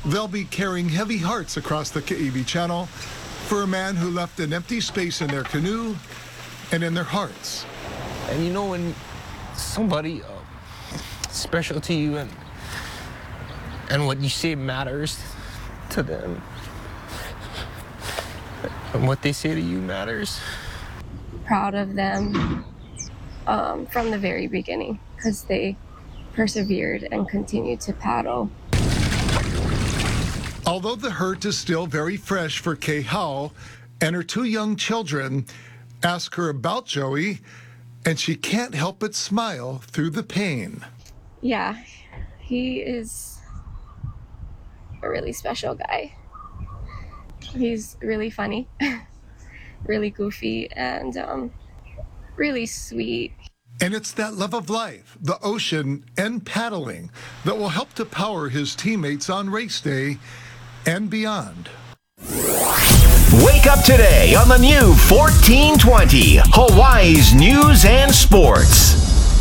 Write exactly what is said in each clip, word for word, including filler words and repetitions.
They'll be carrying heavy hearts across the K E B channel for a man who left an empty space in their canoe and in their hearts. And you know when somebody uh, special to you and and what you say matters to them and what they say to you matters. Proud of them um, from the very beginning because they persevered and continued to paddle. Although the hurt is still very fresh for Kay Howe and her two young children, ask her about Joey, and she can't help but smile through the pain. Yeah, he is a really special guy. He's really funny, really goofy, and um, really sweet. And it's that love of life, the ocean, and paddling that will help to power his teammates on race day and beyond. Wake up today on the new fourteen twenty, Hawaii's News and Sports.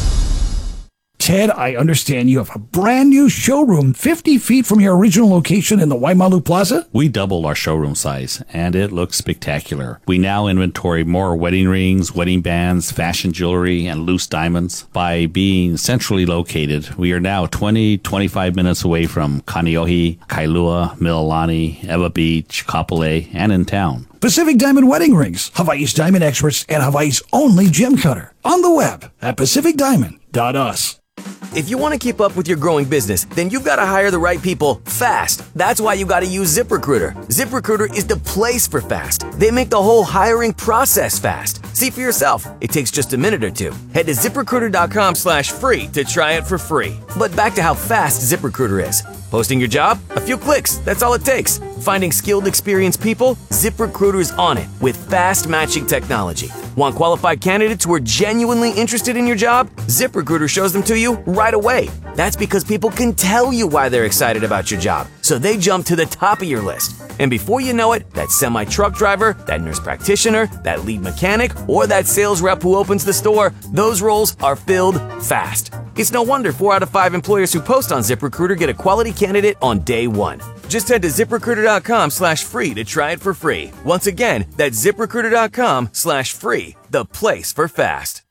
Ted, I understand you have a brand new showroom fifty feet from your original location in the Waimalu Plaza? We doubled our showroom size, and it looks spectacular. We now inventory more wedding rings, wedding bands, fashion jewelry, and loose diamonds. By being centrally located, we are now twenty, twenty-five minutes away from Kaneohe, Kailua, Mililani, Ewa Beach, Kapolei, and in town. Pacific Diamond Wedding Rings, Hawaii's diamond experts and Hawaii's only gem cutter. On the web at pacific diamond dot u s. If you want to keep up with your growing business, then you've got to hire the right people fast. That's why you got to use ZipRecruiter. ZipRecruiter is the place for fast. They make the whole hiring process fast. See for yourself. It takes just a minute or two. Head to ZipRecruiter.com slash free to try it for free. But back to how fast ZipRecruiter is. Posting your job? A few clicks. That's all it takes. Finding skilled, experienced people? ZipRecruiter is on it with fast matching technology. Want qualified candidates who are genuinely interested in your job? ZipRecruiter shows them to you right away. That's because people can tell you why they're excited about your job, so they jump to the top of your list. And before you know it, that semi-truck driver, that nurse practitioner, that lead mechanic, or that sales rep who opens the store, those roles are filled fast. It's no wonder four out of five employers who post on ZipRecruiter get a quality candidate on day one. Just head to ZipRecruiter.com slash free to try it for free. Once again, that's ZipRecruiter.com slash free, the place for fast.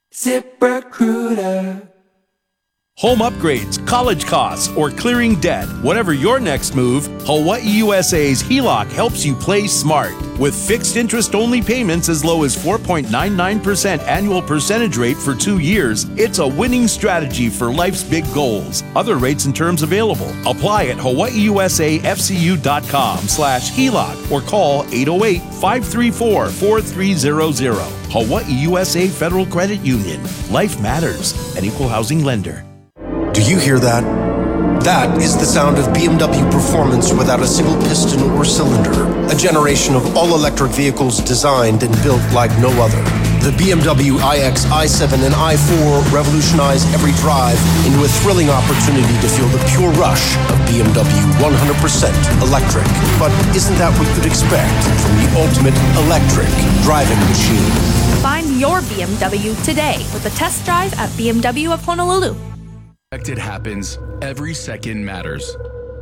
ZipRecruiter. Home upgrades, college costs, or clearing debt. Whatever your next move, Hawaii U S A's H E L O C helps you play smart. With fixed interest-only payments as low as four point nine nine percent annual percentage rate for two years, it's a winning strategy for life's big goals. Other rates and terms available. Apply at hawaiiusafcu.com slash HELOC or call eight oh eight, five three four, four three zero zero. Hawaii U S A Federal Credit Union. Life matters. An equal housing lender. Do you hear that? That is the sound of B M W performance without a single piston or cylinder. A generation of all-electric vehicles designed and built like no other. The B M W iX, i seven, and i four revolutionize every drive into a thrilling opportunity to feel the pure rush of B M W one hundred percent electric. But isn't that what you'd expect from the ultimate electric driving machine? Find your B M W today with a test drive at B M W of Honolulu. It happens, every second matters.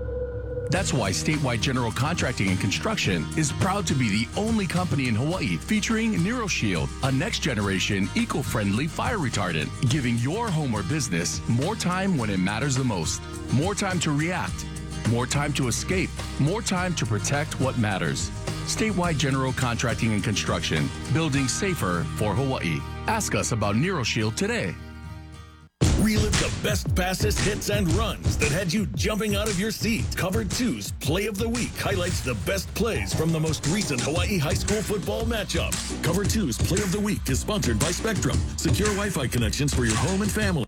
That's why Statewide General Contracting and Construction is proud to be the only company in Hawaii featuring NeuroShield, a next-generation eco-friendly fire retardant, giving your home or business more time when it matters the most. More time to react, more time to escape, more time to protect what matters. Statewide General Contracting and Construction, building safer for Hawaii. Ask us about NeuroShield today. Relive the best, fastest hits and runs that had you jumping out of your seat. Cover two's Play of the Week highlights the best plays from the most recent Hawaii high school football matchups. Cover two's Play of the Week is sponsored by Spectrum. Secure Wi-Fi connections for your home and family.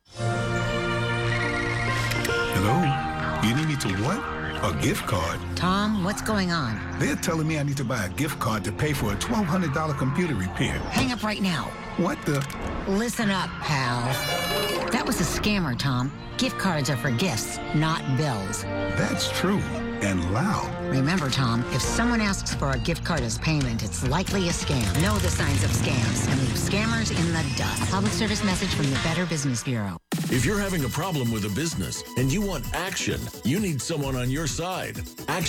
Hello? You need me to what? A gift card? Tom, what's going on? They're telling me I need to buy a gift card to pay for a twelve hundred dollars computer repair. Hang up right now. What the? Listen up, pal. That was a scammer, Tom. Gift cards are for gifts, not bills. That's true. And loud. Remember, Tom, if someone asks for a gift card as payment, it's likely a scam. Know the signs of scams and leave scammers in the dust. A public service message from the Better Business Bureau. If you're having a problem with a business and you want action, you need someone on your side. Action